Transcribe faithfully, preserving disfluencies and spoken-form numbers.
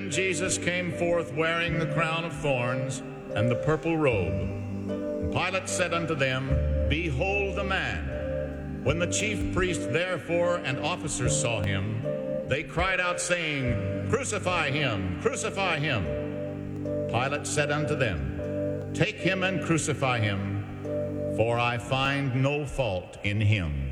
Then Jesus came forth wearing the crown of thorns and the purple robe. And Pilate said unto them, Behold the man. When the chief priests therefore and officers saw him, they cried out, saying, Crucify him, crucify him. Pilate said unto them, Take him and crucify him, for I find no fault in him.